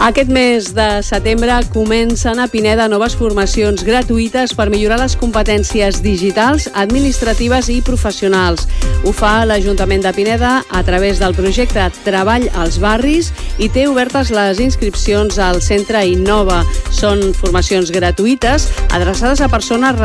Aquest mes de setembre comencen a Pineda noves formacions gratuïtes per millorar les competències digitals, administratives i professionals. Ho fa l'Ajuntament de Pineda a través del projecte Treball als Barris i té obertes les inscripcions al Centre Innova. Són formacions gratuïtes adreçades a persones